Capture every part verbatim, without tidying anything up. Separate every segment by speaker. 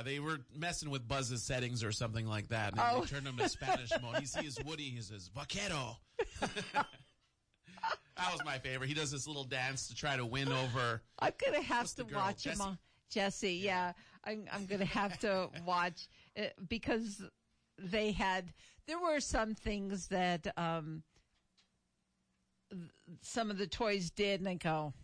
Speaker 1: they were messing with Buzz's settings or something like that. And
Speaker 2: Oh.
Speaker 1: they turned him to Spanish mode. He sees Woody, he says, vaquero. That was my favorite. He does this little dance to try to win over.
Speaker 2: I'm going to have
Speaker 1: What's
Speaker 2: to
Speaker 1: the girl?
Speaker 2: watch him
Speaker 1: Jessie?
Speaker 2: on Jesse. Yeah, I'm, I'm going to have to watch it because they had, there were some things that, um, th- some of the toys did and I go,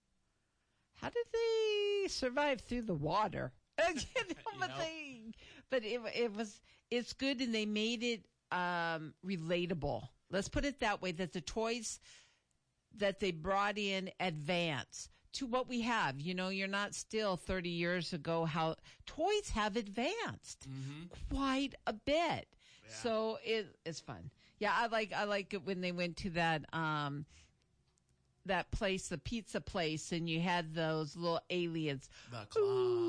Speaker 2: how did they survive through the water? you know, but
Speaker 1: know?
Speaker 2: they, but it, it was, it's good and they made it, um, relatable. Let's put it that way, that the toys that they brought in advance to what we have. You know, you're not still thirty years ago. How toys have advanced quite a bit.
Speaker 1: Yeah.
Speaker 2: So it, it's fun. Yeah, I like, I like it when they went to that, um, that place, the pizza place, and you had those little aliens.
Speaker 1: The claw.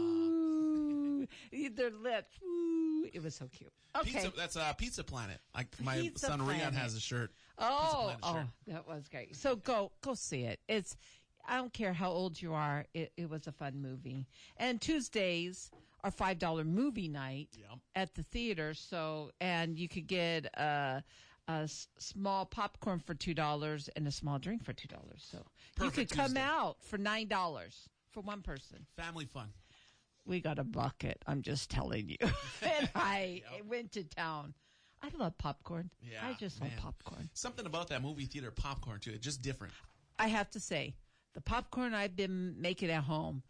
Speaker 2: Ooh, their lips. Ooh, it was so cute. Okay.
Speaker 1: Pizza, that's uh, Pizza Planet. Like my
Speaker 2: Pizza
Speaker 1: son Rion
Speaker 2: Planet.
Speaker 1: has a shirt.
Speaker 2: Oh,
Speaker 1: Pizza Planet
Speaker 2: oh, that was great. So go, go see it. It's, I don't care how old you are. It, it was a fun movie. And Tuesdays are five dollar movie night
Speaker 1: Yep.
Speaker 2: at the theater. So, and you could get a, a s- small popcorn for two dollars and a small drink for two dollars. So you
Speaker 1: Perfect
Speaker 2: could come
Speaker 1: Tuesday.
Speaker 2: out for nine dollars for one person.
Speaker 1: Family fun.
Speaker 2: We got a bucket. I'm just telling you. And I
Speaker 1: Yep.
Speaker 2: went to town. I love popcorn.
Speaker 1: Yeah,
Speaker 2: I just
Speaker 1: man.
Speaker 2: love popcorn.
Speaker 1: Something about that movie theater popcorn too. It's just different.
Speaker 2: I have to say, the popcorn I've been making at home,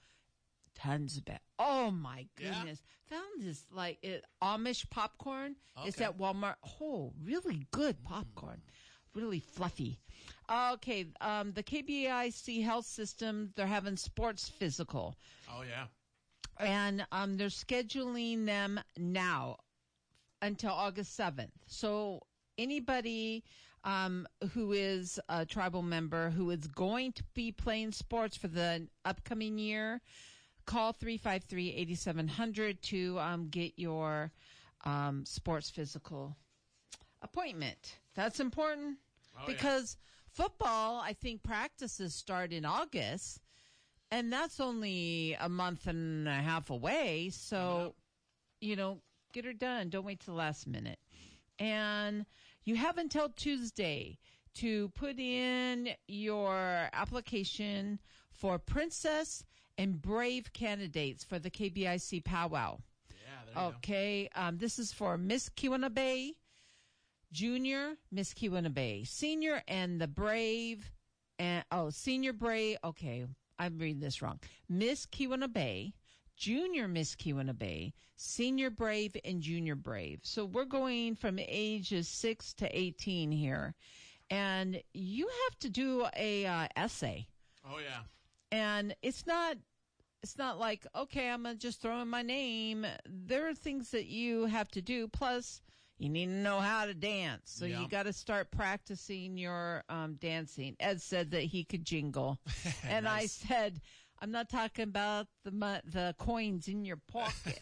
Speaker 2: tons of it. Oh my
Speaker 1: Yeah?
Speaker 2: goodness. Found this like it, Amish popcorn. It's
Speaker 1: Okay.
Speaker 2: at Walmart. Oh, really good popcorn. Really fluffy. Okay. Um, the K B I C health system, they're having sports physical.
Speaker 1: Oh yeah.
Speaker 2: And um, they're scheduling them now until August seventh. So anybody um, who is a tribal member who is going to be playing sports for the upcoming year, call three five three, eight seven zero zero to um, get your um, sports physical appointment. That's important
Speaker 1: Oh,
Speaker 2: because football, I think, practices start in August. And that's only a month and a half away. So, you know, get her done. Don't wait till the last minute. And you have until Tuesday to put in your application for Princess and Brave candidates for the K B I C powwow.
Speaker 1: Yeah. There you
Speaker 2: Okay. Um, this is for Miss Kiwana Bay, Junior, Miss Kiwana Bay, Senior, and the Brave. And oh, Senior Brave. Okay. I'm reading this wrong. Miss Kiwana Bay, Junior Miss Kiwana Bay, Senior Brave, and Junior Brave. So we're going from ages six to eighteen here. And you have to do a uh, essay.
Speaker 1: go. Oh yeah.
Speaker 2: And it's not, it's not like, okay, I'm going to just throw in my name. There are things that you have to do. Plus, you need to know how to dance. So
Speaker 1: Yeah.
Speaker 2: you got to start practicing your um, dancing. Ed said that he could jingle. And I
Speaker 1: Nice.
Speaker 2: said, I'm not talking about the mo- the coins in your pocket.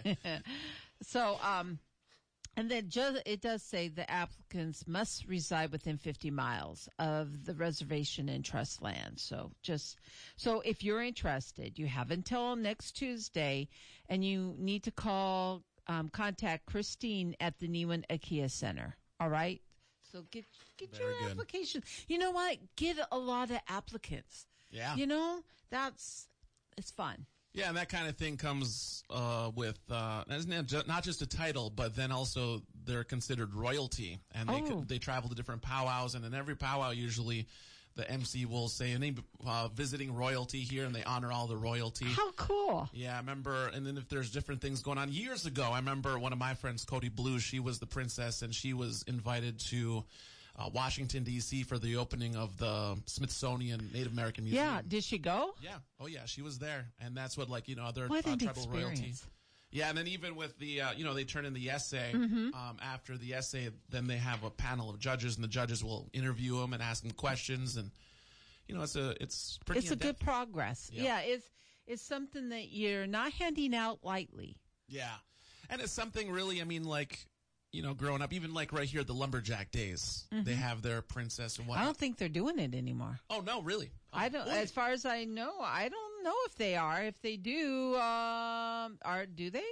Speaker 2: So, um, and then just, it does say the applicants must reside within fifty miles of the reservation and trust land. So just, so if you're interested, you have until next Tuesday and you need to call, um, contact Christine at the Newan IKEA Center. All right. So get, get
Speaker 1: Very
Speaker 2: your
Speaker 1: good.
Speaker 2: application. You know what? Get a lot of applicants.
Speaker 1: Yeah.
Speaker 2: You know, that's, it's fun.
Speaker 1: Yeah, and that kind of thing comes uh, with uh, not just a title, but then also they're considered royalty, and they
Speaker 2: Oh.
Speaker 1: they travel to different powwows, and in every powwow, usually the M C will say, "Any uh, visiting royalty here," and they honor all the royalty.
Speaker 2: How cool.
Speaker 1: Yeah, I remember, and then if there's different things going on, years ago, I remember one of my friends, Cody Blue, she was the princess, and she was invited to uh, Washington, D C for the opening of the Smithsonian Native American Museum.
Speaker 2: Yeah. Did she go?
Speaker 1: Yeah. Oh, yeah. She was there, and that's what, like, you know, other
Speaker 2: What
Speaker 1: uh,
Speaker 2: an
Speaker 1: tribal royalty.
Speaker 2: experience.
Speaker 1: Yeah, and then even with the, uh, you know, they turn in the essay.
Speaker 2: Mm-hmm.
Speaker 1: Um, after the essay, then they have a panel of judges, and the judges will interview them and ask them questions, and you know, it's a, it's pretty.
Speaker 2: It's a good
Speaker 1: in-depth.
Speaker 2: progress.
Speaker 1: Yeah.
Speaker 2: Yeah, it's it's something that you're not handing out lightly.
Speaker 1: Yeah, and it's something really. I mean, like, you know, growing up, even like right here at the Lumberjack Days, they have their princess and
Speaker 2: I
Speaker 1: whatnot.
Speaker 2: don't think they're doing it anymore.
Speaker 1: Oh no, really? Oh,
Speaker 2: I don't.
Speaker 1: boy.
Speaker 2: As far as I know, I don't know if they are. If they do, um, are do they?